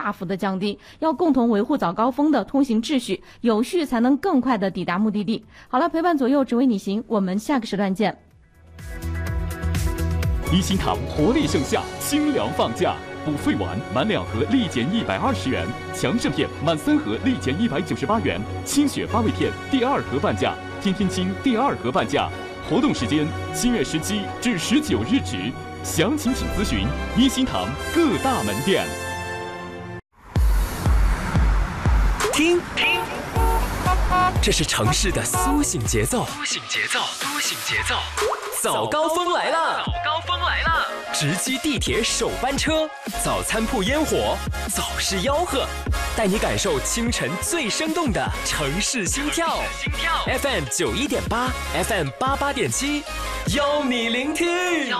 大幅的降低，要共同维护早高峰的通行秩序，有序才能更快的抵达目的地。好了，陪伴左右，只为你行，我们下个时段见。 一心堂活力盛夏，清凉放假，补肺丸满2盒立减120元，强肾片满3盒立减198元，清血发胃片第2盒半价，天天清第2盒半价。活动时间7月17至19日止，详情请咨询一心堂各大门店。 听，这是城市的苏醒节奏。苏醒节奏。早高峰来了！直击地铁首班车，早餐铺烟火，早市吆喝，带你感受清晨最生动的城市心跳。FM 91.8 ，FM 88.7，邀你聆听。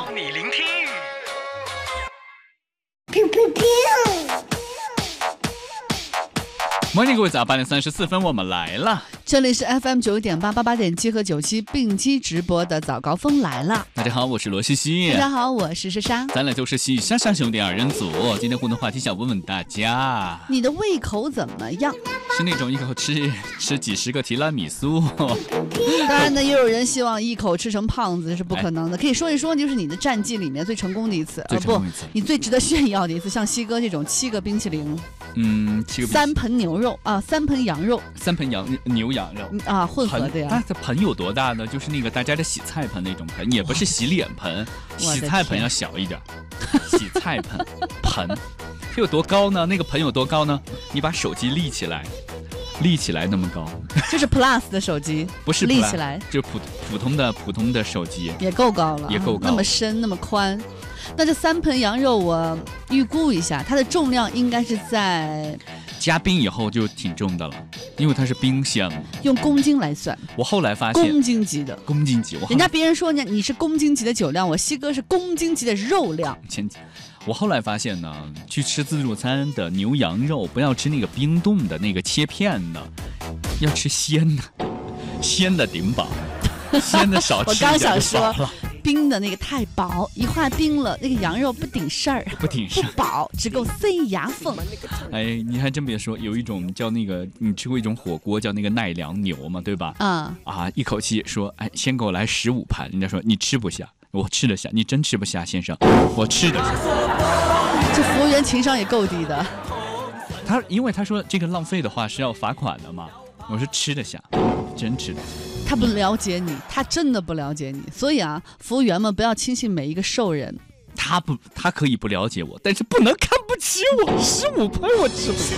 Morning， 各位早，8点34分，我们来了。 这里是 FM 91.8 88.7和97并机直播的早高峰来了。 大家好，我是罗西西。 大家好，我是莎莎。 咱俩就是西莎莎兄弟二人组。今天互动话题想问问大家， 你的胃口怎么样？ 是那种一口吃几十个提拉米苏？ 当然呢，也有人希望一口吃成胖子，这是不可能的。可以说一说，就是你的战绩里面最成功的一次，你最值得炫耀的一次，像西哥这种7个冰淇淋，7个3盆牛肉啊，3盆羊肉 ，3盆牛羊肉啊，混合的呀。 它的盆有多大呢？就是那个大家的洗菜盆那种盆，也不是洗脸盆，洗菜盆要小一点。洗菜盆它有多高呢？那个盆有多高呢？你把手机立起来那么高， 就是 Plus 的手机， 不是立起来， 就普通的手机也够高了， 也够高， 那么深那么宽。那这3盆羊肉，我预估一下，它的重量应该是在加冰以后就挺重的了，因为它是冰鲜嘛。 用公斤来算， 我后来发现公斤级，人家别人说你是公斤级的酒量，我西哥是公斤级的肉量。 我后来发现呢，去吃自助餐的牛羊肉不要吃那个冰冻的那个切片的，要吃鲜的顶饱，鲜的少吃一点就饱了。我刚想说冰的那个太薄，一化冰了，那个羊肉不顶事儿，不饱，只够塞牙缝。 哎，你还真别说，有一种叫那个，你吃过一种火锅叫那个奈良牛嘛，对吧？一口气说，哎，先给我来15盘，人家说你吃不下，我吃得下，你真吃不下，先生，我吃得下。 这服务员情商也够低的。 因为他说这个浪费的话是要罚款的嘛，我说吃得下，真吃得下。 他不了解你，他真的不了解你，所以啊，服务员们不要轻信每一个兽人。 他可以不了解我，但是不能看不起我。15盘我吃不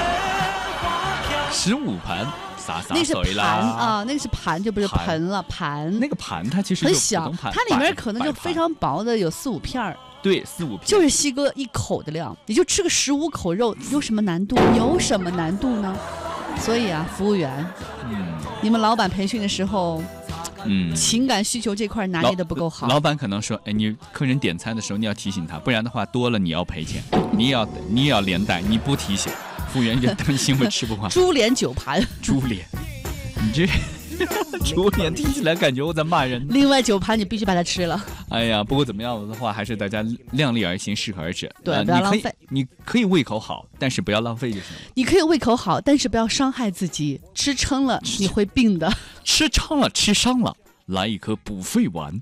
下，15盘洒水啦啊，那个是盘，就不是盆了。盘那个盘它其实很小，它里面可能就非常薄的，有4-5片儿。 对，4-5片， 就是西哥一口的量，你就吃个15口肉，有什么难度？呢？所以啊，服务员，你们老板培训的时候，情感需求这块拿捏的不够好。 老板可能说，哎，你客人点餐的时候你要提醒他，不然的话多了你要赔钱，你也要连带，你不提醒，服务员就担心会吃不惯。 猪脸9盘， 猪脸，你这猪脸听起来感觉我在骂人。 另外9盘你必须把它吃了。 哎呀，不过怎么样的话，还是大家量力而行，适可而止。 对，不要浪费。 你可以胃口好，但是不要浪费就行了。 你可以胃口好，但是不要伤害自己。吃撑了你会病的。 吃撑了，吃伤了，来一颗补肺丸。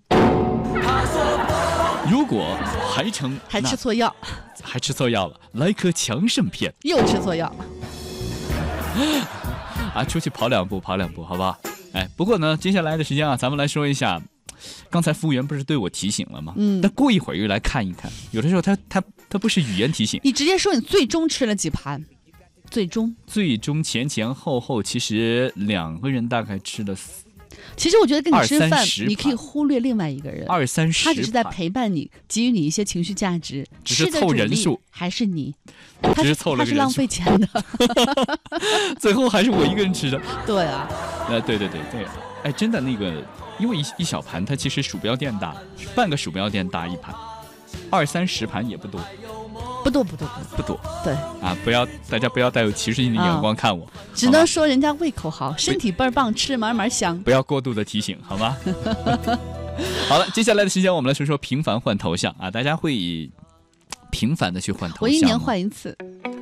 如果还吃错药， 了，来颗强肾片。 又吃错药。 出去跑两步，好不好？哎，不过呢，接下来的时间啊，咱们来说一下，刚才服务员不是对我提醒了吗？但过一会儿又来看一看，有的时候他不是语言提醒， 你直接说你最终吃了几盘？最终前后，其实2个人大概吃了。 其实我觉得跟你吃饭，你可以忽略另外一个人 ，20-30， 他只是在陪伴你，给予你一些情绪价值。 只是凑人数， 还是你？ 只是凑了个人数， 他是浪费钱的。 最后还是我一个人吃的。 对啊。 对。哎，真的那个，因为一小盘它其实鼠标垫大，半个鼠标垫大一盘，20-30盘也不多。 不多。对啊，大家不要带有歧视性的眼光看我， 只能说人家胃口好，身体倍儿棒，吃满香。 不要过度的提醒，好吗？好了，接下来的时间我们来说说频繁换头像啊，大家会频繁的去换头像， 我1年换一次。